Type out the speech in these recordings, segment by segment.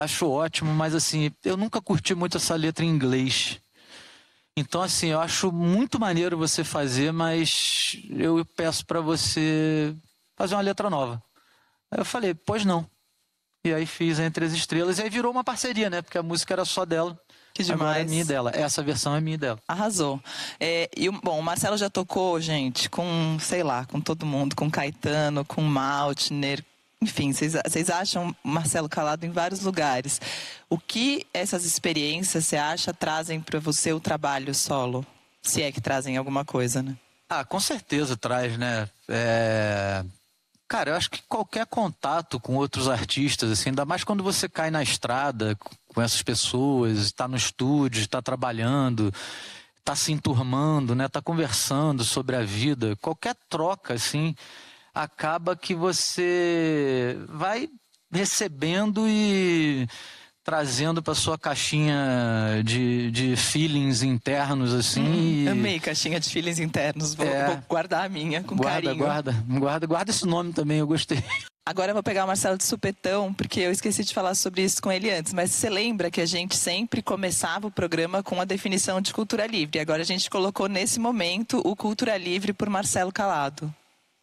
Acho ótimo, mas assim, eu nunca curti muito essa letra em inglês. Então, assim, eu acho muito maneiro você fazer, mas eu peço pra você fazer uma letra nova. Aí eu falei, pois não. E aí fiz a Entre as Estrelas, e aí virou uma parceria, né? Porque a música era só dela. Que Agora é demais. minha e dela. Essa versão é minha e dela. Arrasou. Bom, o Marcelo já tocou, gente, com, sei lá, com todo mundo, com Caetano, com Maltner, enfim, vocês acham Marcelo Calado em vários lugares. O que essas experiências, você acha, trazem para você o trabalho solo? Se é que trazem alguma coisa, né? Ah, com certeza traz, né? Cara, eu acho que qualquer contato com outros artistas, assim, ainda mais quando você cai na estrada com essas pessoas, está no estúdio, está trabalhando, está se enturmando, né? Está conversando sobre a vida, qualquer troca, assim, acaba que você vai recebendo e trazendo para sua caixinha de feelings internos, assim. Amei caixinha de feelings internos. Vou guardar a minha com carinho. Guarda esse nome também, eu gostei. Agora eu vou pegar o Marcelo de supetão, porque eu esqueci de falar sobre isso com ele antes. Mas você lembra que a gente sempre começava o programa com a definição de cultura livre. Agora a gente colocou nesse momento o Cultura Livre por Marcelo Calado.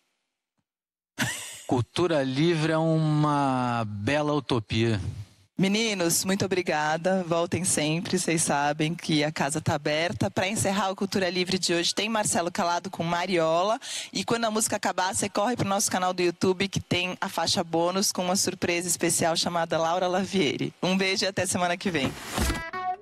Cultura livre é uma bela utopia. Meninos, muito obrigada. Voltem sempre. Vocês sabem que a casa está aberta. Para encerrar o Cultura Livre de hoje, tem Marcelo Calado com Mariola. E quando a música acabar, você corre para o nosso canal do YouTube, que tem a faixa bônus com uma surpresa especial chamada Laura Lavieri. Um beijo e até semana que vem.